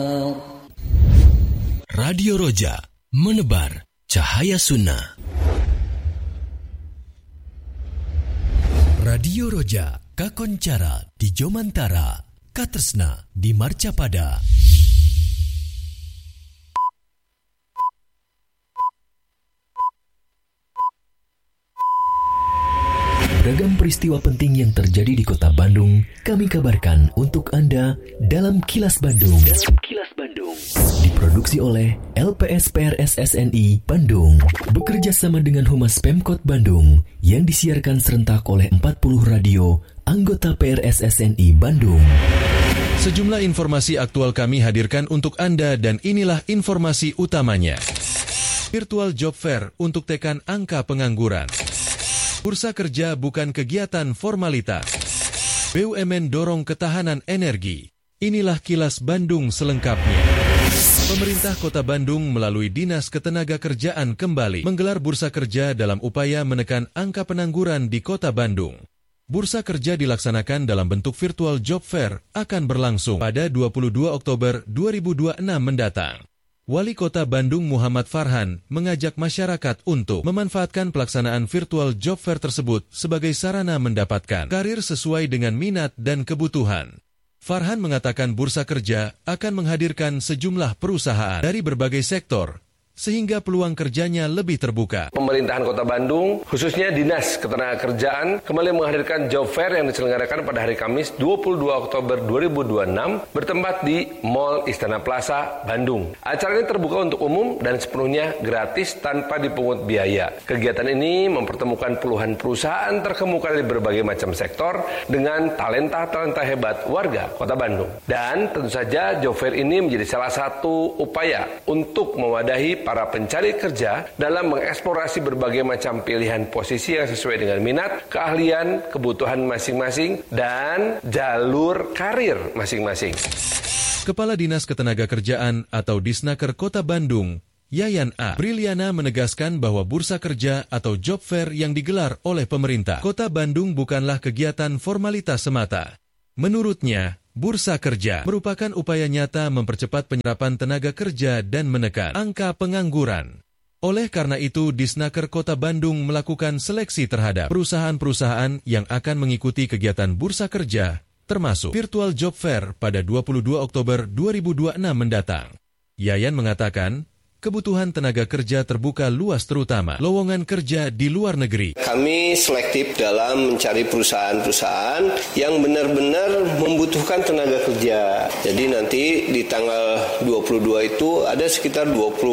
Radio Roja, menebar cahaya sunnah. Radio Roja, kakoncara di Jomantara, Katresna di Marcapada. Beragam peristiwa penting yang terjadi di Kota Bandung kami kabarkan untuk Anda dalam Kilas Bandung. Diproduksi oleh LPSPRS SNI Bandung, bekerja sama dengan Humas Pemkot Bandung, yang disiarkan serentak oleh 40 radio anggota PRS SNI Bandung. Sejumlah informasi aktual kami hadirkan untuk Anda dan inilah informasi utamanya. Virtual Job Fair untuk tekan angka pengangguran. Bursa kerja bukan kegiatan formalitas. BUMN dorong ketahanan energi. Inilah Kilas Bandung selengkapnya. Pemerintah Kota Bandung melalui Dinas Ketenagakerjaan kembali menggelar bursa kerja dalam upaya menekan angka pengangguran di Kota Bandung. Bursa kerja dilaksanakan dalam bentuk virtual job fair akan berlangsung pada 22 Oktober 2026 mendatang. Wali Kota Bandung Muhammad Farhan mengajak masyarakat untuk memanfaatkan pelaksanaan virtual job fair tersebut sebagai sarana mendapatkan karir sesuai dengan minat dan kebutuhan. Farhan mengatakan bursa kerja akan menghadirkan sejumlah perusahaan dari berbagai sektor, sehingga peluang kerjanya lebih terbuka. Pemerintahan Kota Bandung, khususnya Dinas Ketenagakerjaan, kembali menghadirkan job fair yang diselenggarakan pada hari Kamis 22 Oktober 2026 bertempat di Mall Istana Plaza, Bandung. Acara ini terbuka untuk umum dan sepenuhnya gratis tanpa dipungut biaya. Kegiatan ini mempertemukan puluhan perusahaan terkemuka dari berbagai macam sektor dengan talenta-talenta hebat warga Kota Bandung. Dan tentu saja job fair ini menjadi salah satu upaya untuk mewadahi para pencari kerja dalam mengeksplorasi berbagai macam pilihan posisi yang sesuai dengan minat, keahlian, kebutuhan masing-masing, dan jalur karir masing-masing. Kepala Dinas Ketenagakerjaan atau Disnaker Kota Bandung, Yayan A. Briliana menegaskan bahwa bursa kerja atau job fair yang digelar oleh pemerintah Kota Bandung bukanlah kegiatan formalitas semata. Menurutnya, bursa kerja merupakan upaya nyata mempercepat penyerapan tenaga kerja dan menekan angka pengangguran. Oleh karena itu, Disnaker Kota Bandung melakukan seleksi terhadap perusahaan-perusahaan yang akan mengikuti kegiatan bursa kerja, termasuk virtual job fair pada 22 Oktober 2026 mendatang. Yayan mengatakan, kebutuhan tenaga kerja terbuka luas terutama lowongan kerja di luar negeri. Kami selektif dalam mencari perusahaan-perusahaan yang benar-benar membutuhkan tenaga kerja. Jadi nanti di tanggal 22 itu ada sekitar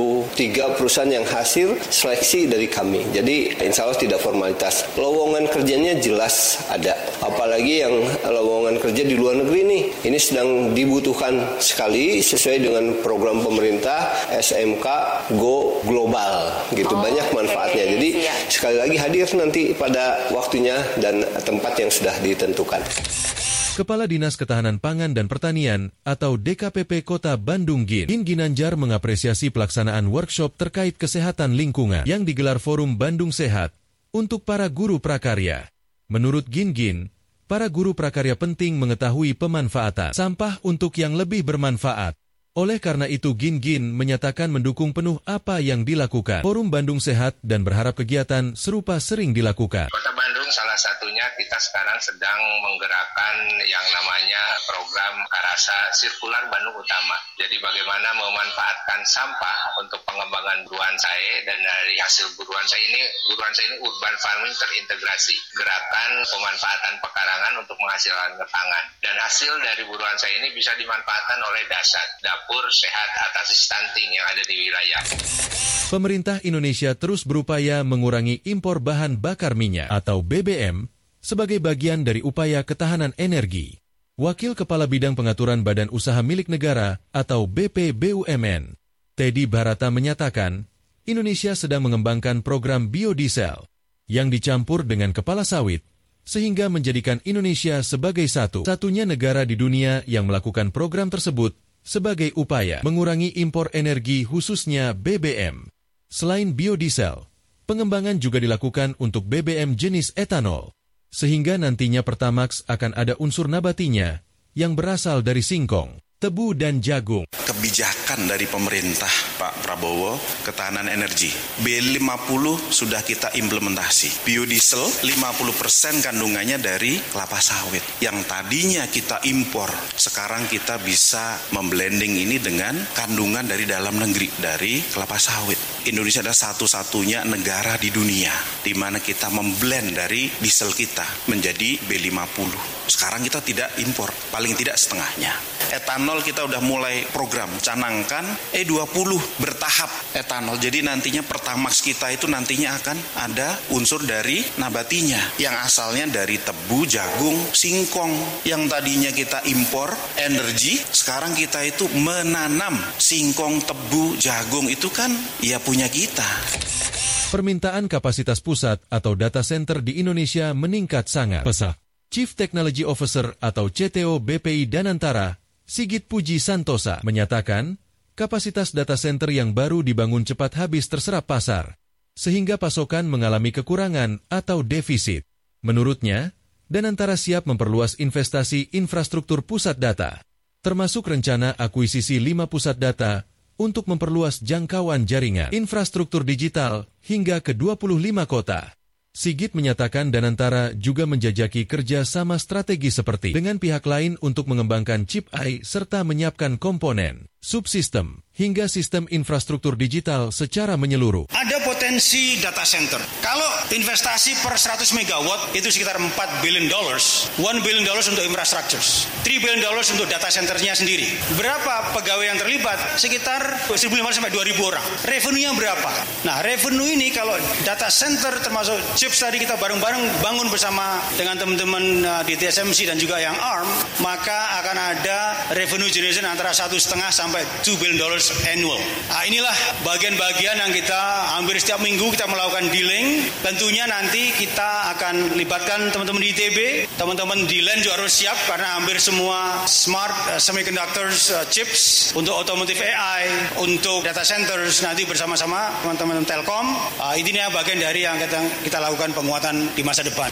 23 perusahaan yang hasil seleksi dari kami. Jadi insya Allah tidak formalitas. Lowongan kerjanya jelas ada. Apalagi yang lowongan kerja di luar negeri nih. Ini sedang dibutuhkan sekali sesuai dengan program pemerintah SMK Go Global gitu. Banyak manfaatnya. Jadi sekali lagi hadir nanti pada waktunya dan tempat yang sudah ditentukan. Kepala Dinas Ketahanan Pangan dan Pertanian atau DKPP Kota Bandung Gin Ginanjar mengapresiasi pelaksanaan workshop terkait kesehatan lingkungan yang digelar Forum Bandung Sehat untuk para guru prakarya. Menurut Gin, para guru prakarya penting mengetahui pemanfaatan sampah untuk yang lebih bermanfaat. Oleh karena itu, Gin menyatakan mendukung penuh apa yang dilakukan Forum Bandung Sehat dan berharap kegiatan serupa sering dilakukan. Kota Bandung salah satunya kita sekarang sedang menggerakkan yang namanya program Karasa Sirkular Bandung Utama. Jadi bagaimana memanfaatkan sampah untuk pengembangan buruan saya, dan dari hasil buruan saya ini urban farming terintegrasi. Gerakan pemanfaatan pekarangan untuk menghasilkan pangan. Dan hasil dari buruan saya ini bisa dimanfaatkan oleh dapur sehat atasi stunting yang ada di wilayah. Pemerintah Indonesia terus berupaya mengurangi impor bahan bakar minyak atau BBM sebagai bagian dari upaya ketahanan energi. Wakil Kepala Bidang Pengaturan Badan Usaha Milik Negara atau BPBUMN, Teddy Barata menyatakan, Indonesia sedang mengembangkan program biodiesel yang dicampur dengan kepala sawit, sehingga menjadikan Indonesia sebagai satu-satunya negara di dunia yang melakukan program tersebut sebagai upaya mengurangi impor energi khususnya BBM. Selain biodiesel, pengembangan juga dilakukan untuk BBM jenis etanol, sehingga nantinya Pertamax akan ada unsur nabatinya yang berasal dari singkong, tebu, dan jagung. kebijakan dari pemerintah Pak Prabowo, ketahanan energi. B50 sudah kita implementasi. Biodiesel 50% kandungannya dari kelapa sawit. Yang tadinya kita impor, sekarang kita bisa memblending ini dengan kandungan dari dalam negeri, dari kelapa sawit. Indonesia adalah satu-satunya negara di dunia di mana kita memblend dari diesel kita menjadi B50. Sekarang kita tidak impor, paling tidak setengahnya. Etanol kita udah mulai program canangkan E20 bertahap etanol. Jadi nantinya Pertamax kita itu nantinya akan ada unsur dari nabatinya yang asalnya dari tebu, jagung, singkong. Yang tadinya kita impor energi, sekarang kita itu menanam singkong, tebu, jagung, itu kan ya punya kita. Permintaan kapasitas pusat atau data center di Indonesia meningkat sangat pesat. Chief Technology Officer atau CTO BPI Danantara, Sigit Puji Santosa, menyatakan kapasitas data center yang baru dibangun cepat habis terserap pasar, sehingga pasokan mengalami kekurangan atau defisit. Menurutnya, Danantara siap memperluas investasi infrastruktur pusat data, termasuk rencana akuisisi 5 pusat data untuk memperluas jangkauan jaringan infrastruktur digital hingga ke 25 kota. Sigit menyatakan Danantara juga menjajaki kerja sama strategi seperti dengan pihak lain untuk mengembangkan chip AI serta menyiapkan komponen, subsistem, hingga sistem infrastruktur digital secara menyeluruh. Ada potensi data center. Kalau investasi per 100 megawatt itu sekitar $4 billion, $1 billion untuk infrastructure, $3 billion untuk data centernya sendiri. Berapa pegawai yang terlibat? Sekitar 1.500 sampai 2.000 orang. Revenue-nya berapa? Nah, revenue ini kalau data center termasuk chips tadi kita bareng-bareng bangun bersama dengan teman-teman di TSMC dan juga yang ARM, maka akan ada revenue generation antara 1,5 sampai $2 billion annual. Nah, inilah bagian-bagian yang kita hampir setiap minggu kita melakukan dealing. Tentunya nanti kita akan libatkan teman-teman di ITB, teman-teman di LAN juga harus siap karena hampir semua smart semiconductors chips untuk automotive AI, untuk data centers nanti bersama-sama teman-teman Telkom. Ini bagian dari yang kita lakukan penguatan di masa depan.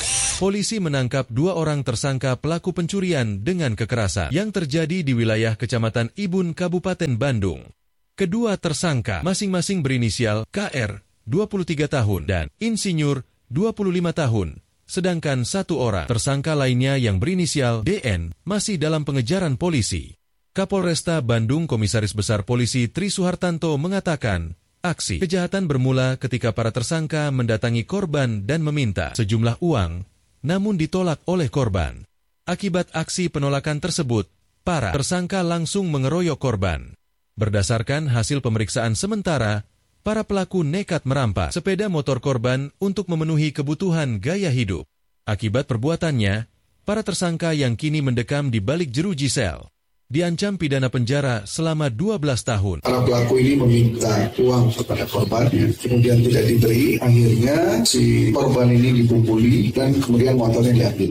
Polisi menangkap 2 orang tersangka pelaku pencurian dengan kekerasan yang terjadi di wilayah Kecamatan Ibun, Kabupaten Bandung. Kedua tersangka masing-masing berinisial KR, 23 tahun, dan Insinyur, 25 tahun. Sedangkan 1 orang tersangka lainnya yang berinisial DN masih dalam pengejaran polisi. Kapolresta Bandung Komisaris Besar Polisi Tri Suhartanto mengatakan, aksi kejahatan bermula ketika para tersangka mendatangi korban dan meminta sejumlah uang, namun ditolak oleh korban. Akibat aksi penolakan tersebut, para tersangka langsung mengeroyok korban. Berdasarkan hasil pemeriksaan sementara, para pelaku nekat merampas sepeda motor korban untuk memenuhi kebutuhan gaya hidup. Akibat perbuatannya, para tersangka yang kini mendekam di balik jeruji sel diancam pidana penjara selama 12 tahun. Para pelaku ini meminta uang kepada korbannya, kemudian tidak diberi, akhirnya si korban ini dipukuli dan kemudian motornya diambil.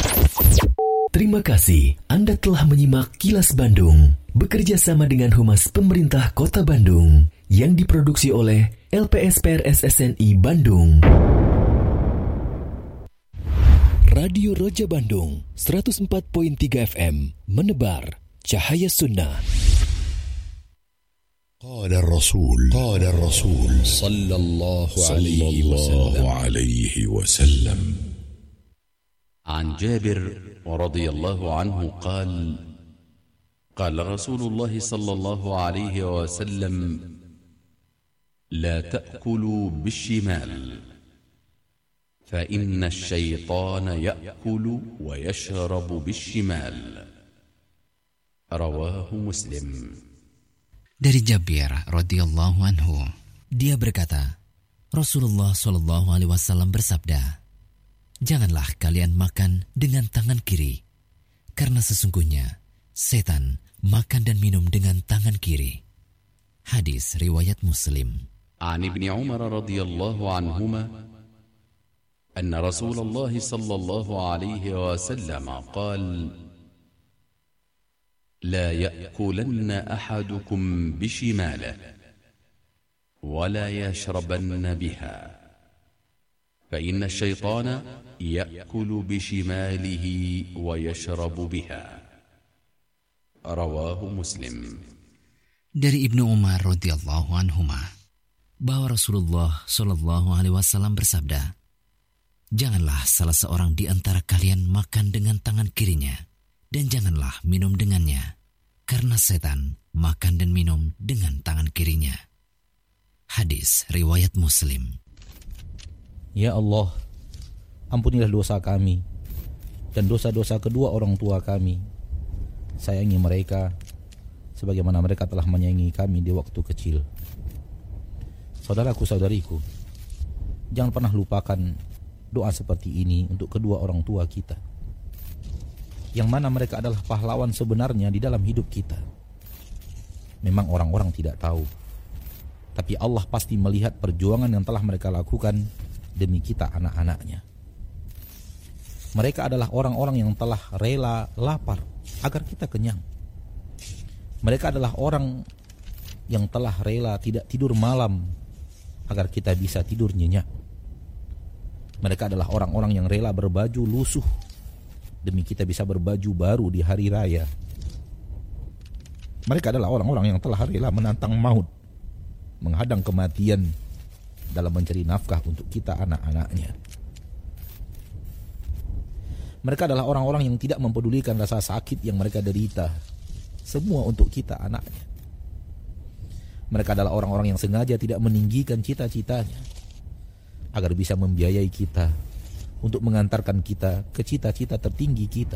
Terima kasih Anda telah menyimak Kilas Bandung, bekerja sama dengan Humas Pemerintah Kota Bandung, yang diproduksi oleh LPSPR SSNI Bandung. Radio Roja Bandung 104.3 FM menebar cahaya sunnah. قال الرسول صلى الله عليه وسلم عن جابر رضي الله عنه قال قال رسول الله صلى الله عليه وسلم لا تأكلوا بالشمال فإن الشيطان يأكل ويشرب بالشمال. Rawahu Muslim. Dari Jabir radhiyallahu anhu, dia berkata, Rasulullah shallallahu alaihi wasallam bersabda, janganlah kalian makan dengan tangan kiri, karena sesungguhnya setan makan dan minum dengan tangan kiri. Hadis riwayat Muslim. An Ibni Umar radhiyallahu anhuma, anna Rasulullah sallallahu alaihi wasallam qala لا يأكلن أحدكم بشماله ولا يشربن بها فإن الشيطان يأكل بشماله ويشرب بها. رواه مسلم. Dari Ibnu Umar radhiyallahu anhuma bahwa Rasulullah shallallahu alaihi wasallam bersabda, "Janganlah salah seorang di antara kalian makan dengan tangan kirinya, dan janganlah minum dengannya, karena setan makan dan minum dengan tangan kirinya." Hadis riwayat Muslim. Ya Allah, ampunilah dosa kami dan dosa-dosa kedua orang tua kami. Sayangi mereka sebagaimana mereka telah menyayangi kami di waktu kecil. Saudaraku, saudariku, jangan pernah lupakan doa seperti ini untuk kedua orang tua kita, yang mana mereka adalah pahlawan sebenarnya di dalam hidup kita. Memang orang-orang tidak tahu, tapi Allah pasti melihat perjuangan yang telah mereka lakukan demi kita, anak-anaknya. Mereka adalah orang-orang yang telah rela lapar agar kita kenyang. Mereka adalah orang yang telah rela tidak tidur malam agar kita bisa tidur nyenyak. Mereka adalah orang-orang yang rela berbaju lusuh demi kita bisa berbaju baru di hari raya. Mereka adalah orang-orang yang telah rela menantang maut, menghadang kematian dalam mencari nafkah untuk kita, anak-anaknya. Mereka adalah orang-orang yang tidak mempedulikan rasa sakit yang mereka derita, semua untuk kita, anaknya. Mereka adalah orang-orang yang sengaja tidak meninggikan cita-citanya agar bisa membiayai kita untuk mengantarkan kita ke cita-cita tertinggi kita.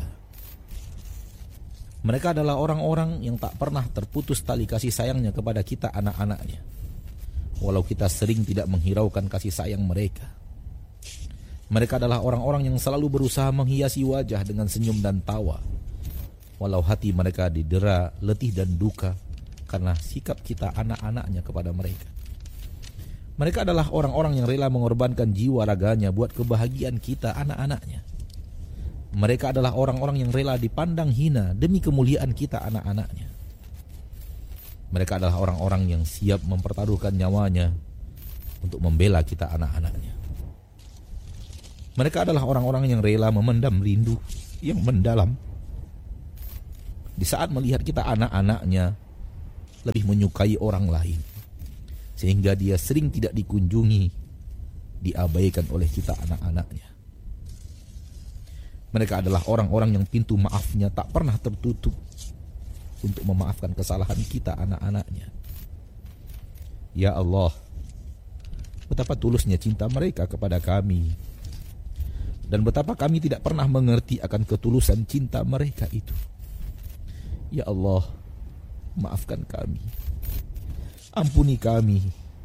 Mereka adalah orang-orang yang tak pernah terputus tali kasih sayangnya kepada kita, anak-anaknya, walau kita sering tidak menghiraukan kasih sayang mereka. Mereka adalah orang-orang yang selalu berusaha menghiasi wajah dengan senyum dan tawa, walau hati mereka didera letih dan duka karena sikap kita, anak-anaknya, kepada mereka. Mereka adalah orang-orang yang rela mengorbankan jiwa raganya buat kebahagiaan kita, anak-anaknya. Mereka adalah orang-orang yang rela dipandang hina demi kemuliaan kita, anak-anaknya. Mereka adalah orang-orang yang siap mempertaruhkan nyawanya untuk membela kita, anak-anaknya. Mereka adalah orang-orang yang rela memendam rindu yang mendalam di saat melihat kita, anak-anaknya, lebih menyukai orang lain, sehingga dia sering tidak dikunjungi, diabaikan oleh kita, anak-anaknya. Mereka adalah orang-orang yang pintu maafnya tak pernah tertutup untuk memaafkan kesalahan kita, anak-anaknya. Ya Allah, betapa tulusnya cinta mereka kepada kami, dan betapa kami tidak pernah mengerti akan ketulusan cinta mereka itu. Ya Allah, maafkan kami, ampuni kami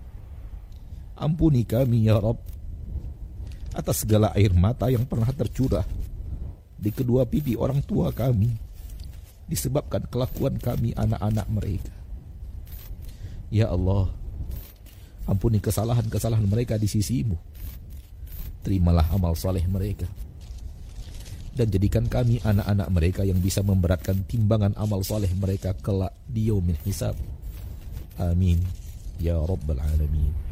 ya Rabb, atas segala air mata yang pernah tercurah di kedua pipi orang tua kami disebabkan kelakuan kami, anak-anak mereka. Ya Allah, ampuni kesalahan-kesalahan mereka di sisi-Mu. Terimalah amal saleh mereka, dan jadikan kami, anak-anak mereka, yang bisa memberatkan timbangan amal saleh mereka kelak di yaumil hisab. Amin ya Rabbal Alamin.